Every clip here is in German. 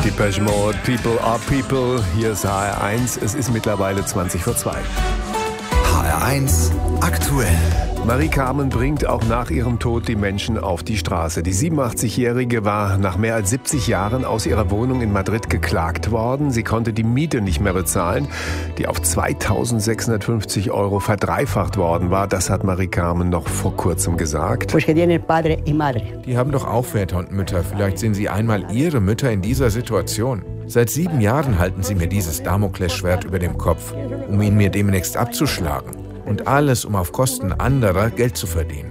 Depeche Mode, People are People. Hier ist HR1. Es ist mittlerweile 2:20. HR1 aktuell. Marie-Carmen bringt auch nach ihrem Tod die Menschen auf die Straße. Die 87-Jährige war nach mehr als 70 Jahren aus ihrer Wohnung in Madrid geklagt worden. Sie konnte die Miete nicht mehr bezahlen, die auf 2.650 € verdreifacht worden war. Das hat Marie-Carmen noch vor kurzem gesagt. Die haben doch auch Väter und Mütter. Vielleicht sehen Sie einmal Ihre Mütter in dieser Situation. Seit 7 Jahren halten Sie mir dieses Damoklesschwert über dem Kopf, um ihn mir demnächst abzuschlagen. Und alles, um auf Kosten anderer Geld zu verdienen.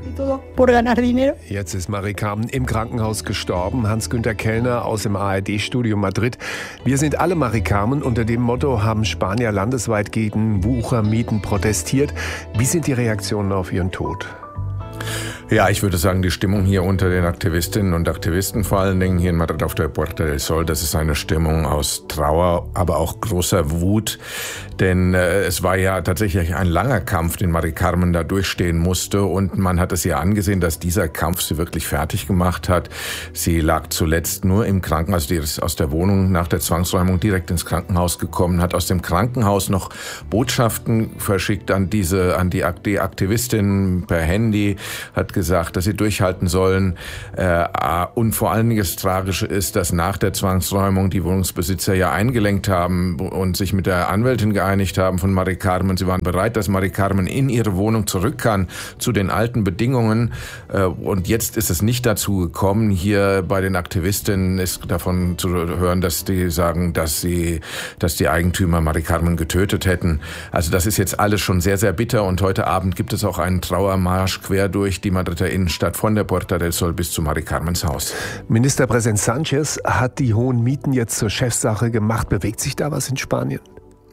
Jetzt ist Marie-Carmen im Krankenhaus gestorben. Hans-Günther Kellner aus dem ARD-Studio Madrid. Wir sind alle Marie-Carmen. Unter dem Motto haben Spanier landesweit gegen Wuchermieten protestiert. Wie sind die Reaktionen auf ihren Tod? Ja, ich würde sagen, die Stimmung hier unter den Aktivistinnen und Aktivisten, vor allen Dingen hier in Madrid auf der Puerta del Sol, das ist eine Stimmung aus Trauer, aber auch großer Wut. Denn es war ja tatsächlich ein langer Kampf, den Marie-Carmen da durchstehen musste. Und man hat es ihr angesehen, dass dieser Kampf sie wirklich fertig gemacht hat. Sie lag zuletzt nur im Krankenhaus, die ist aus der Wohnung nach der Zwangsräumung direkt ins Krankenhaus gekommen, hat aus dem Krankenhaus noch Botschaften verschickt an die Aktivistinnen per Handy, hat gesagt, dass sie durchhalten sollen. Und vor allen Dingen das Tragische ist, dass nach der Zwangsräumung die Wohnungsbesitzer ja eingelenkt haben und sich mit der Anwältin geeinigt haben von Marie-Carmen. Sie waren bereit, dass Marie-Carmen in ihre Wohnung zurück kann zu den alten Bedingungen. Und jetzt ist es nicht dazu gekommen. Hier bei den Aktivistinnen ist davon zu hören, dass die sagen, dass die Eigentümer Marie-Carmen getötet hätten. Also das ist jetzt alles schon sehr, sehr bitter. Und heute Abend gibt es auch einen Trauermarsch quer durch die Madrider Innenstadt von der Puerta del Sol bis zu Marie-Carmens Haus. Ministerpräsident Sánchez hat die hohen Mieten jetzt zur Chefsache gemacht. Bewegt sich da was in Spanien?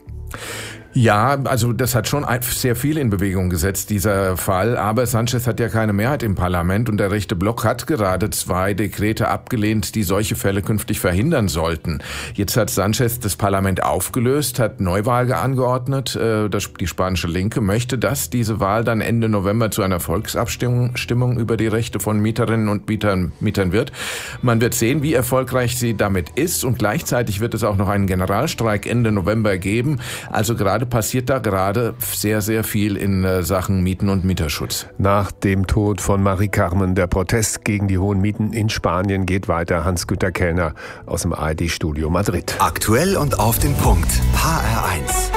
Ja, also das hat schon sehr viel in Bewegung gesetzt, dieser Fall. Aber Sánchez hat ja keine Mehrheit im Parlament und der rechte Block hat gerade 2 Dekrete abgelehnt, die solche Fälle künftig verhindern sollten. Jetzt hat Sánchez das Parlament aufgelöst, hat Neuwahl angeordnet. Die spanische Linke möchte, dass diese Wahl dann Ende November zu einer Volksabstimmung über die Rechte von Mieterinnen und Mietern wird. Man wird sehen, wie erfolgreich sie damit ist und gleichzeitig wird es auch noch einen Generalstreik Ende November geben. Also passiert da gerade sehr, sehr viel in Sachen Mieten- und Mieterschutz. Nach dem Tod von Marie-Carmen, der Protest gegen die hohen Mieten in Spanien geht weiter. Hans-Günther Kellner aus dem ARD-Studio Madrid. Aktuell und auf den Punkt. HR1.